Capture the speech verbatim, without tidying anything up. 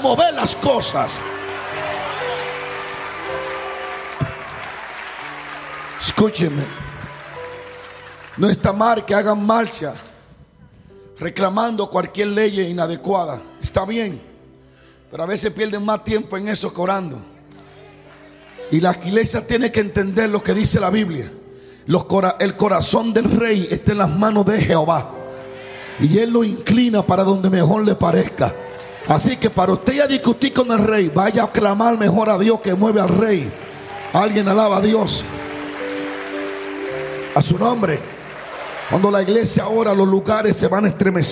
mover las cosas. Escúcheme. No está mal que hagan marcha reclamando cualquier ley inadecuada. Está bien, pero a veces pierden más tiempo en eso que orando. Y la iglesia tiene que entender lo que dice la Biblia. Los cora- el corazón del rey está en las manos de Jehová, y Él lo inclina para donde mejor le parezca. Así que para usted ya discutir con el rey, vaya a clamar mejor a Dios que mueve al rey. Alguien alaba a Dios, a su nombre. Cuando la iglesia ora, los lugares se van a estremecer.